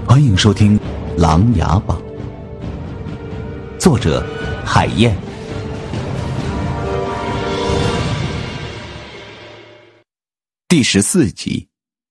欢迎收听《琅琊榜》，作者海燕。第14集。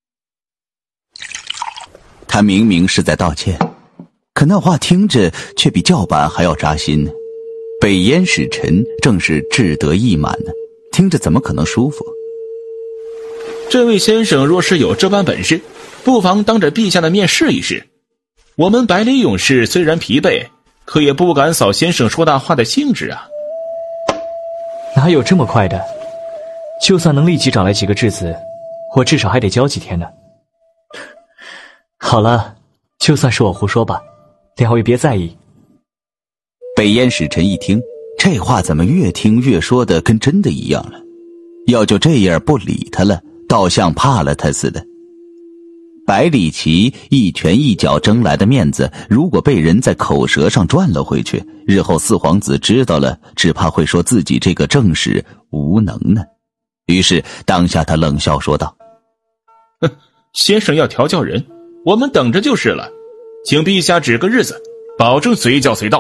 他明明是在道歉，可那话听着却比叫板还要扎心呢。北燕使臣正是志得意满呢，听着怎么可能舒服？ 这位先生若是有这般本事，不妨当着陛下的面试一试。我们百里勇士虽然疲惫，可也不敢扫先生说大话的兴致啊。 哪有这么快的？就算能立即找来几个质子，我至少还得教几天呢。好了，就算是我胡说吧，两位别在意。 北燕使臣一听，这话怎么越听越说的跟真的一样了？要就这样不理他了，倒像怕了他似的。百里奇一拳一脚争来的面子，如果被人在口舌上赚了回去，日后四皇子知道了，只怕会说自己这个正使无能呢。于是当下他冷笑说道： 哼，先生要调教人，我们等着就是了，请陛下指个日子，保证随叫随到。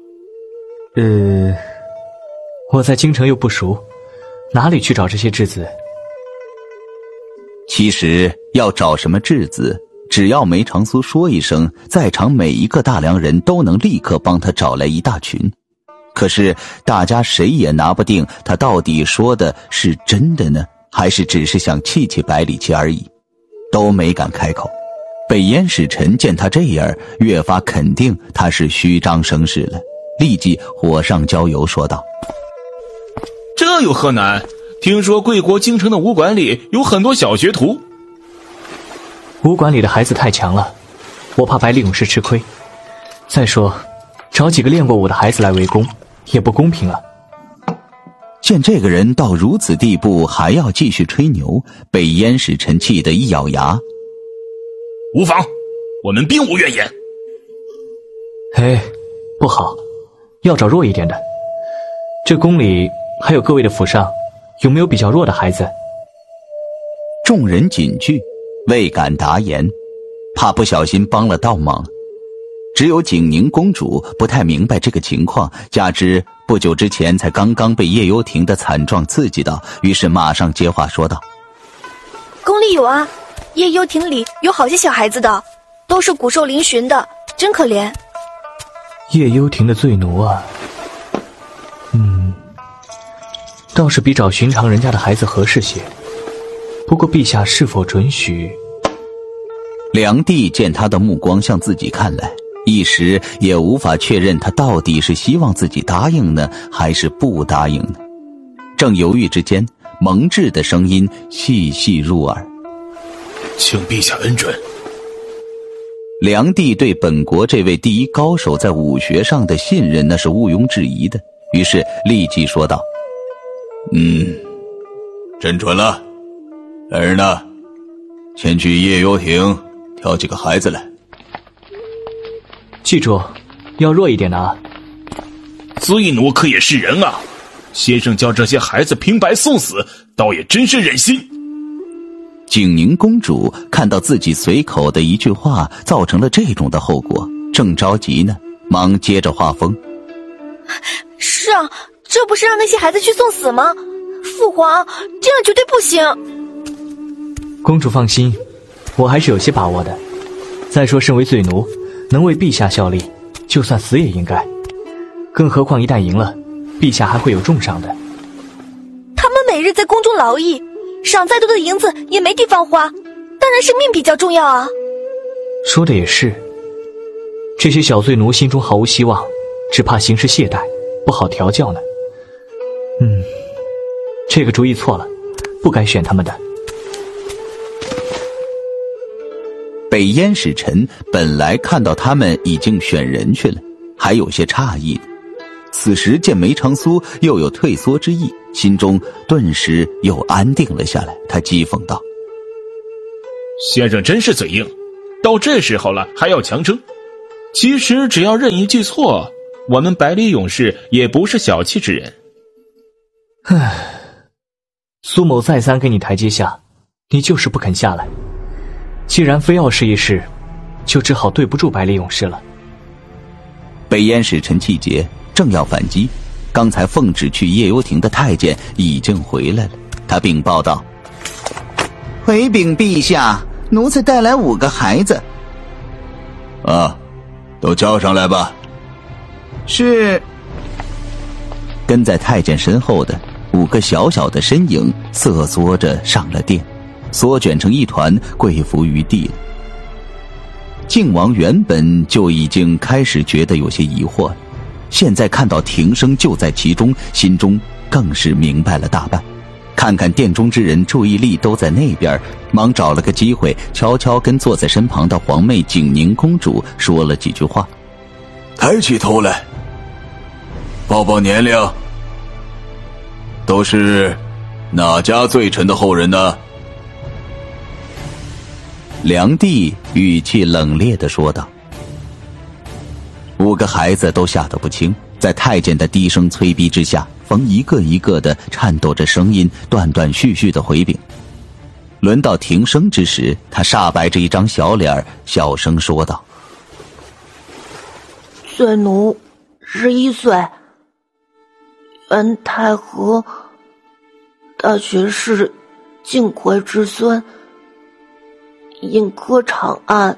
我在京城又不熟，哪里去找这些质子？ 其实要找什么质子，只要梅长苏说一声，在场每一个大梁人都能立刻帮他找来一大群。可是大家谁也拿不定他到底说的是真的呢，还是只是想气气百里奇而已，都没敢开口。北燕使臣见他这样，越发肯定他是虚张声势了，立即火上浇油说道： 这有何难？听说贵国京城的武馆里有很多小学徒。 武馆里的孩子太强了，我怕百里勇士吃亏。再说找几个练过武的孩子来围攻也不公平啊。 见这个人到如此地步还要继续吹牛，北燕使臣气得一咬牙： 无妨，我们并无怨言。 不好，要找弱一点的。这宫里还有各位的府上，有没有比较弱的孩子？ 众人谨惧，未敢答言，怕不小心帮了倒忙。只有景宁公主不太明白这个情况，加之不久之前才刚刚被叶幽亭的惨状刺激到，于是马上接话说道： 宫里有啊，叶幽亭里有好些小孩子的，都是骨瘦嶙峋的，真可怜。 叶幽亭的罪奴啊，倒是比找寻常人家的孩子合适些。不过陛下是否准许？ 梁帝见他的目光向自己看来，一时也无法确认他到底是希望自己答应呢，还是不答应呢。正犹豫之间，蒙挚的声音细细入耳： 请陛下恩准。 梁帝对本国这位第一高手在武学上的信任那是毋庸置疑的，于是立即说道： 朕准了。儿呢，先去叶幽亭挑几个孩子来。 记住，要弱一点的啊。 罪奴可也是人啊，先生叫这些孩子平白送死，倒也真是忍心。 景宁公主看到自己随口的一句话造成了这种的后果，正着急呢，忙接着话锋： 是啊，这不是让那些孩子去送死吗？父皇，这样绝对不行。 公主放心，我还是有些把握的。再说身为罪奴，能为陛下效力，就算死也应该。更何况一旦赢了，陛下还会有重赏的。 他们每日在宫中劳役，赏再多的银子也没地方花，当然生命比较重要啊。 说的也是，这些小罪奴心中毫无希望，只怕行事懈怠，不好调教呢。这个主意错了，不该选他们的。 北燕使臣本来看到他们已经选人去了，还有些诧异的，此时见梅长苏又有退缩之意，心中顿时又安定了下来。他讥讽道： 先生真是嘴硬，到这时候了还要强撑。其实只要认一句错，我们百里勇士也不是小气之人。 苏某再三给你台阶下，你就是不肯下来。既然非要试一试， 就只好对不住百里勇士了。 北燕使臣气节正要反击，刚才奉旨去夜游亭的太监已经回来了。他禀报道： 回禀陛下，奴才带来5个孩子。 啊，都叫上来吧。 是。 跟在太监身后的5个小小的身影瑟缩着上了殿，缩卷成一团，跪伏于地了。靖王原本就已经开始觉得有些疑惑了，现在看到庭生就在其中，心中更是明白了大半。看看殿中之人注意力都在那边，忙找了个机会悄悄跟坐在身旁的皇妹景宁公主说了几句话。 抬起头来，报报年龄，都是哪家罪臣的后人呢？ 梁帝语气冷冽地说道。5个孩子都吓得不轻，在太监的低声催逼之下，冯一个一个的颤抖着声音，断断续续的回禀。轮到庭生之时，他煞白着一张小脸，小声说道： 罪奴11岁，元太和大学士晋桧之孙，因科场案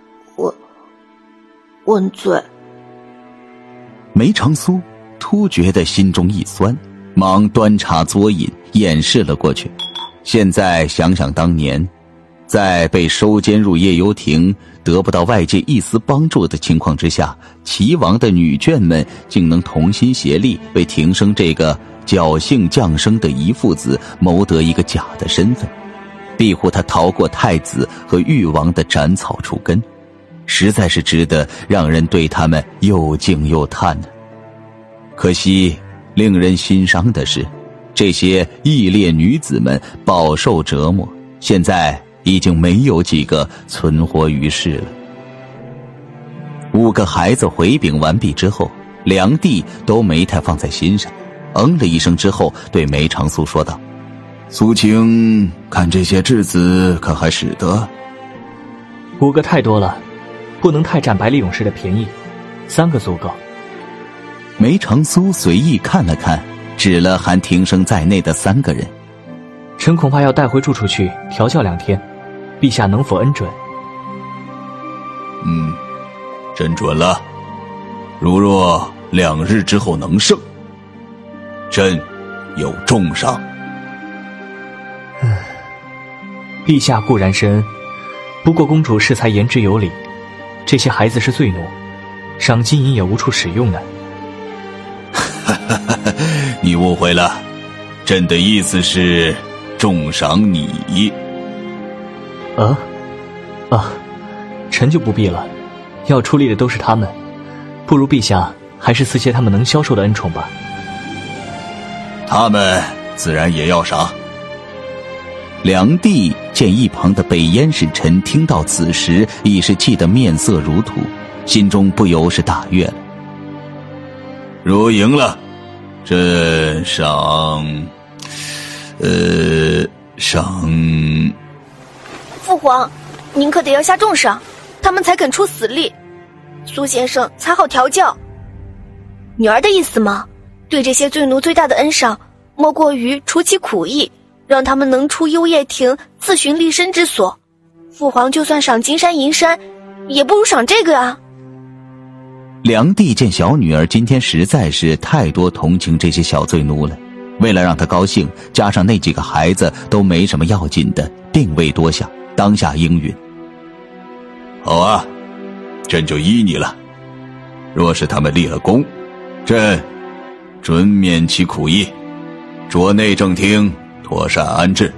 问罪。 梅长苏突觉得心中一酸，忙端茶嘬饮，掩饰了过去。现在想想当年，在被收监入夜游亭，得不到外界一丝帮助的情况之下，齐王的女眷们竟能同心协力，为庭生这个侥幸降生的遗父子谋得一个假的身份，庇护他逃过太子和誉王的斩草除根，实在是值得让人对他们又敬又叹呢。可惜令人心伤的是，这些义烈女子们饱受折磨，现在已经没有几个存活于世了。5个孩子回禀完毕之后，梁帝都没太放在心上，嗯了一声之后，对梅长苏说道： 苏青，看这些质子可还使得 ？5个太多了，不能太占百里勇士的便宜，3个足够。 梅长苏随意看了看，指了含庭生在内的3个人。 臣恐怕要带回住处去调教2天，陛下能否恩准？ 朕准了。如若2日之后能胜，朕有重赏。 陛下固然深恩，不过公主适才言之有理，这些孩子是罪奴，赏金银也无处使用呢。 你误会了，朕的意思是重赏你。 臣就不必了，要出力的都是他们，不如陛下还是赐些他们能消受的恩宠吧。 他们自然也要赏。 梁帝见一旁的北燕使臣听到此时已是气得面色如土，心中不由是大悦了。 如赢了，朕赏父皇，您可得要下重赏，他们才肯出死力，苏先生才好调教。女儿的意思吗？对这些罪奴最大的恩赏，莫过于除其苦役，让他们能出幽夜亭，自寻立身之所。父皇就算赏金山银山，也不如赏这个啊。 梁帝见小女儿今天实在是太多同情这些小罪奴了，为了让她高兴，加上那几个孩子都没什么要紧的，并未多想，当下应允。 好啊，朕就依你了。若是他们立了功，朕准免其苦役，着内正厅妥善安置。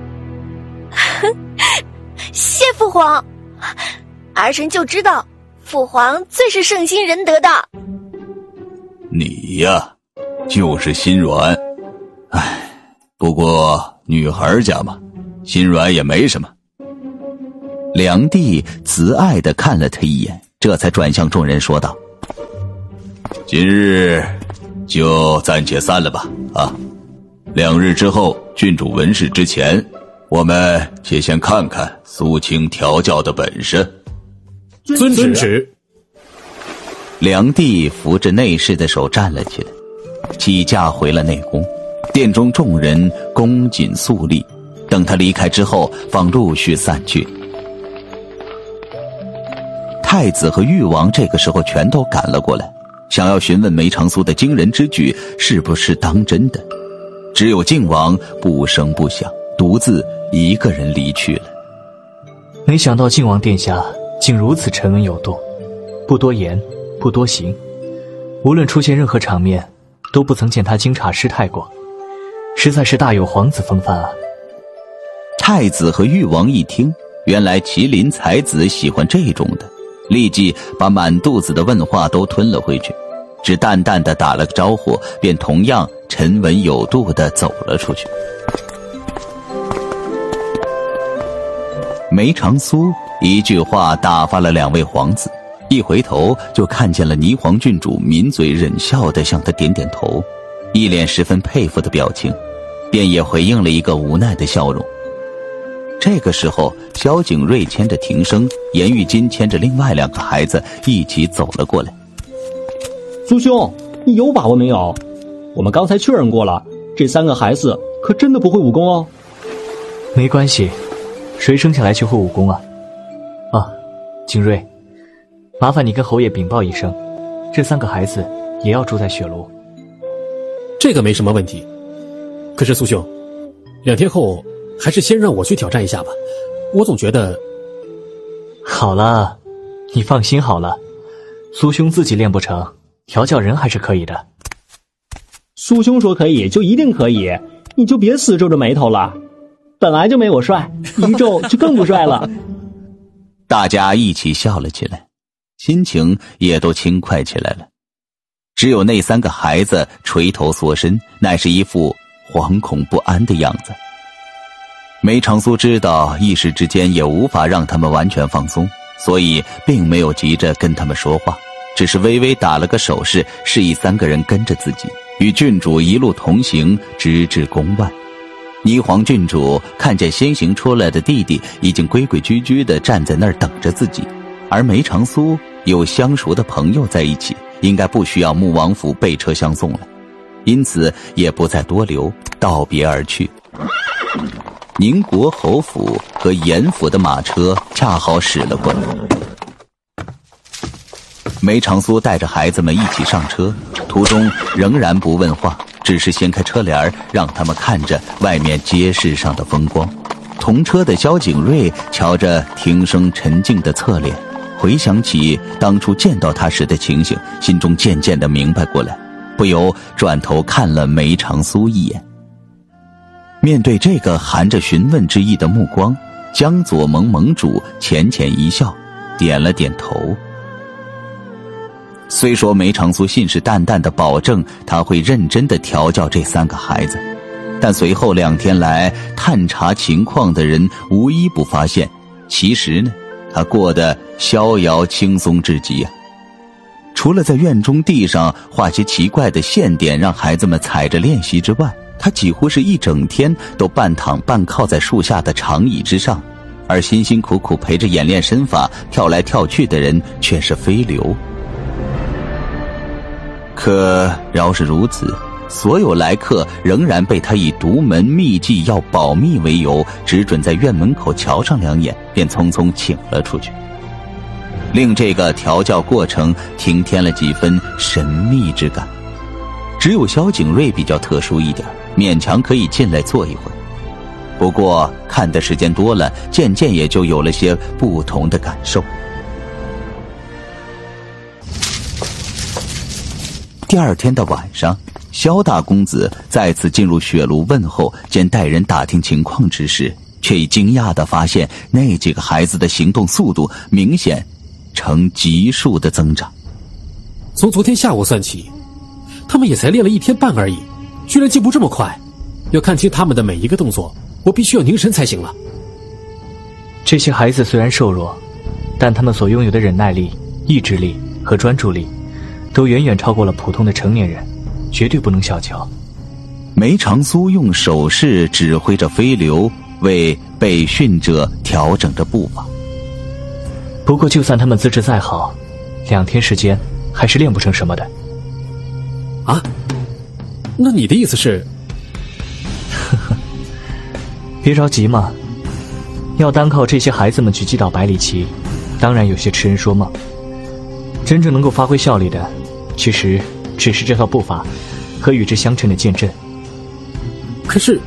谢父皇，儿臣就知道父皇最是圣心仁德的。 你呀，就是心软。不过女孩家嘛，心软也没什么。 梁帝慈爱地看了他一眼，这才转向众人说道： 今日就暂且散了吧。2日之后郡主问世之前，我们且先看看苏青调教的本事。 遵旨。 梁帝扶着内侍的手站了起来，起驾回了内宫。殿中众人恭谨肃立，等他离开之后，方陆续散去。太子和誉王这个时候全都赶了过来，想要询问梅长苏的惊人之举是不是当真的。只有靖王不声不响，独自一个人离去了。 没想到靖王殿下竟如此沉稳有度，不多言，不多行，无论出现任何场面，都不曾见他惊诧失态过，实在是大有皇子风范啊。 太子和誉王一听，原来麒麟才子喜欢这种的，立即把满肚子的问话都吞了回去，只淡淡的打了个招呼，便同样沉稳有度的走了出去。梅长苏一句话打发了两位皇子，一回头就看见了霓凰郡主抿嘴忍笑的向他点点头，一脸十分佩服的表情，便也回应了一个无奈的笑容。这个时候，萧景睿牵着庭生，颜玉金牵着另外两个孩子一起走了过来。 苏兄，你有把握没有？我们刚才确认过了，这3个孩子可真的不会武功哦。 没关系，谁生下来就会武功啊？啊，景睿，麻烦你跟侯爷禀报一声，这3个孩子也要住在雪庐。 这个没什么问题。可是苏兄，2天后还是先让我去挑战一下吧，我总觉得…… 好了，你放心好了，苏兄自己练不成，调教人还是可以的。 苏兄说可以就一定可以，你就别死皱着眉头了，本来就没我帅，一皱就更不帅了。 大家一起笑了起来，心情也都轻快起来了。只有那3个孩子垂头缩身，乃是一副惶恐不安的样子。梅长苏知道一时之间也无法让他们完全放松，所以并没有急着跟他们说话，只是微微打了个手势，示意3个人跟着自己，与郡主一路同行，直至宫外。霓凰郡主看见先行出来的弟弟已经规规矩矩地站在那儿等着自己，而梅长苏有相熟的朋友在一起，应该不需要穆王府备车相送了，因此也不再多留，道别而去。宁国侯府和严府的马车恰好驶了过来，梅长苏带着孩子们一起上车，途中仍然不问话，只是掀开车帘让他们看着外面街市上的风光。同车的萧景睿瞧着庭生沉静的侧脸，回想起当初见到他时的情形，心中渐渐地明白过来，不由转头看了梅长苏一眼。面对这个含着询问之意的目光，江左盟盟主浅浅一笑，点了点头。虽说梅长苏信誓旦旦地保证他会认真地调教这3个孩子，但随后2天来探查情况的人无一不发现，其实呢，他过得逍遥轻松至极啊。除了在院中地上画些奇怪的线点让孩子们踩着练习之外，他几乎是一整天都半躺半靠在树下的长椅之上，而辛辛苦苦陪着演练身法跳来跳去的人却是飞流。可饶是如此，所有来客仍然被他以独门秘技要保密为由，只准在院门口瞧上2眼，便匆匆请了出去，令这个调教过程增添了几分神秘之感。只有萧景睿比较特殊一点，勉强可以进来坐一会儿，不过看的时间多了，渐渐也就有了些不同的感受。第2天的晚上，萧大公子再次进入雪庐问候兼带人打听情况之时，却已惊讶地发现那几个孩子的行动速度明显呈急速的增长。 从昨天下午算起，他们也才练了1天半而已，居然进步这么快。要看清他们的每一个动作，我必须要凝神才行了。 这些孩子虽然瘦弱，但他们所拥有的忍耐力、意志力和专注力都远远超过了普通的成年人，绝对不能小瞧。 梅长苏用手势指挥着飞流，为被训者调整着步伐。 不过就算他们资质再好，2天时间还是练不成什么的。 啊？那你的意思是？ 别着急嘛，要单靠这些孩子们去击倒百里奇，当然有些痴人说梦。真正能够发挥效力的，其实只是这套步伐和与之相称的剑阵。 可是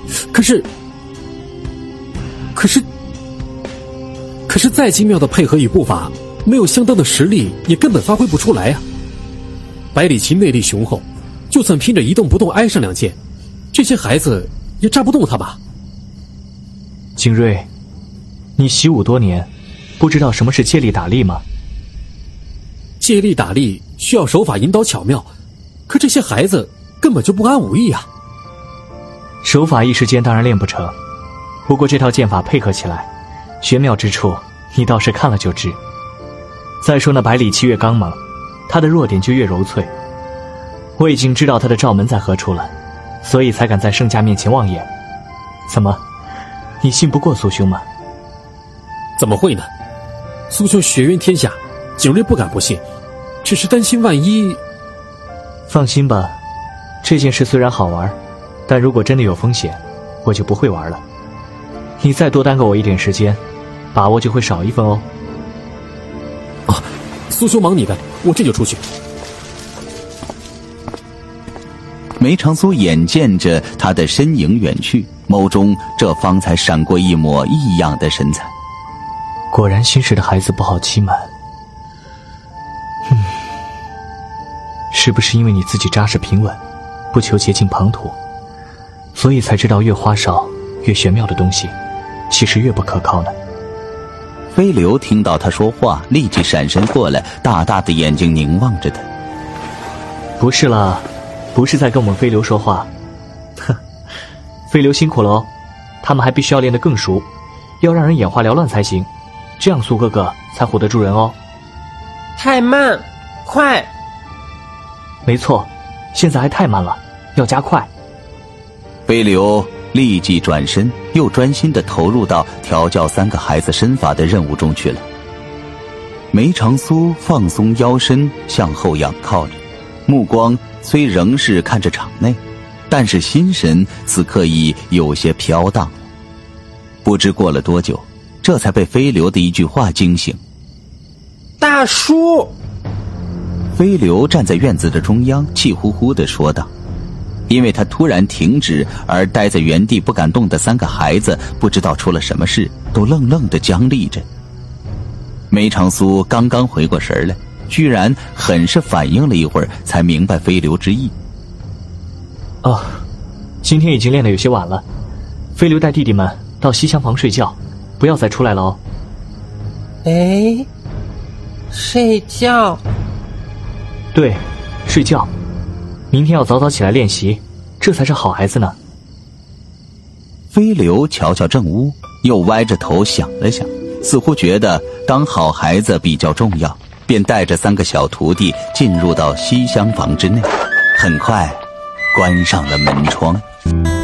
再精妙的配合与步伐，没有相当的实力也根本发挥不出来啊。百里奇内力雄厚，就算拼着一动不动挨上2剑，这些孩子也扎不动他吧？ 景睿，你习武多年，不知道什么是借力打力吗？ 借力打力需要手法引导巧妙，可这些孩子根本就不谙武艺啊。 手法一时间当然练不成，不过这套剑法配合起来，玄妙之处你倒是看了就知。再说那百里奇越刚猛，他的弱点就越柔脆。我已经知道他的罩门在何处了，所以才敢在圣驾面前妄言。怎么，你信不过苏兄吗？ 怎么会呢？苏兄血冤天下，景睿不敢不信，只是担心万一。 放心吧，这件事虽然好玩，但如果真的有风险，我就不会玩了。你再多耽搁我一点时间，把握就会少1分哦。 啊，苏兄忙你的，我这就出去。 梅长苏眼见着他的身影远去，眸中这方才闪过一抹异样的神采。 果然新时的孩子不好欺瞒。是不是因为你自己扎实平稳，不求捷径旁途，所以才知道越花哨越玄妙的东西其实越不可靠呢？ 飞流听到他说话，立即闪身过来，大大的眼睛凝望着他。 不是啦，不是在跟我们飞流说话。哼，飞流辛苦了哦，他们还必须要练得更熟，要让人眼花缭乱才行，这样苏哥哥才唬得住人哦。 太慢，快！ 没错，现在还太慢了，要加快。 飞流立即转身，又专心地投入到调教3个孩子身法的任务中去了。梅长苏放松腰身，向后仰靠着，目光虽仍是看着场内，但是心神此刻已有些飘荡了。不知过了多久，这才被飞流的一句话惊醒。 大叔！ 飞流站在院子的中央，气呼呼地说道。因为他突然停止而待在原地不敢动的3个孩子，不知道出了什么事，都愣愣地僵立着。梅长苏刚刚回过神来，居然很是反应了一会儿，才明白飞流之意。 哦，今天已经练得有些晚了，飞流带弟弟们到西厢房睡觉，不要再出来了哦。 哎，睡觉？ 对，睡觉。明天要早早起来练习，这才是好孩子呢。 飞流瞧瞧正屋，又歪着头想了想，似乎觉得当好孩子比较重要，便带着3个小徒弟进入到西厢房之内，很快关上了门窗。